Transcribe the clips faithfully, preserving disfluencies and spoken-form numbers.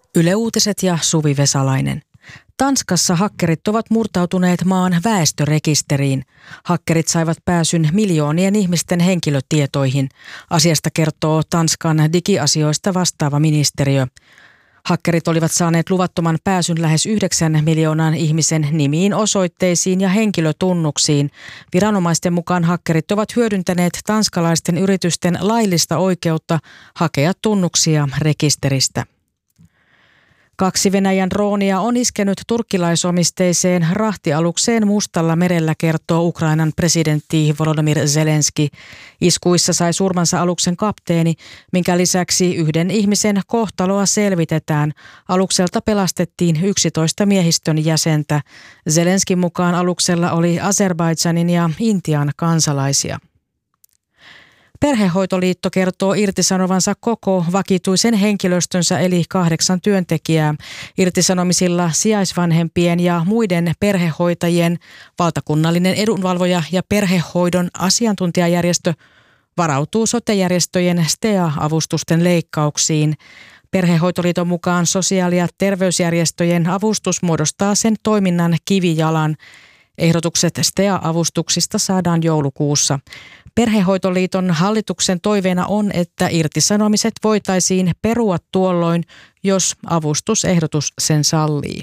Yle Uutiset ja Suvi Vesalainen. Tanskassa hakkerit ovat murtautuneet maan väestörekisteriin. Hakkerit saivat pääsyn miljoonien ihmisten henkilötietoihin. Asiasta kertoo Tanskan digiasioista vastaava ministeriö. Hakkerit olivat saaneet luvattoman pääsyn lähes yhdeksän miljoonan ihmisen nimiin, osoitteisiin ja henkilötunnuksiin. Viranomaisten mukaan hakkerit ovat hyödyntäneet tanskalaisten yritysten laillista oikeutta hakea tunnuksia rekisteristä. Kaksi Venäjän droonia on iskenyt turkkilaisomisteiseen rahtialukseen Mustalla merellä, kertoo Ukrainan presidentti Volodymyr Zelenski. Iskuissa sai surmansa aluksen kapteeni, minkä lisäksi yhden ihmisen kohtaloa selvitetään. Alukselta pelastettiin yksitoista miehistön jäsentä. Zelenskin mukaan aluksella oli Azerbaidžanin ja Intian kansalaisia. Perhehoitoliitto kertoo irtisanovansa koko vakituisen henkilöstönsä eli kahdeksan työntekijää. Irtisanomisilla sijaisvanhempien ja muiden perhehoitajien valtakunnallinen edunvalvoja ja perhehoidon asiantuntijajärjestö varautuu sote-järjestöjen S T E A-avustusten leikkauksiin. Perhehoitoliiton mukaan sosiaali- ja terveysjärjestöjen avustus muodostaa sen toiminnan kivijalan. Ehdotukset S T E A-avustuksista saadaan joulukuussa. Perhehoitoliiton hallituksen toiveena on, että irtisanomiset voitaisiin perua tuolloin, jos avustusehdotus sen sallii.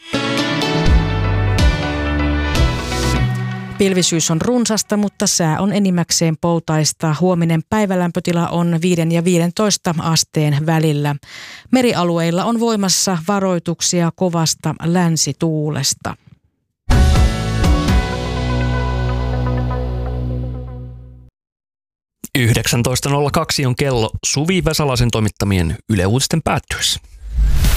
Pilvisyys on runsasta, mutta sää on enimmäkseen poutaista. Huominen päivälämpötila on viiden ja viidentoista asteen välillä. Merialueilla on voimassa varoituksia kovasta länsituulesta. yhdeksäntoista nolla kaksi on kello Suvi Vesalaisen toimittamien Yle Uutisten päättyessä.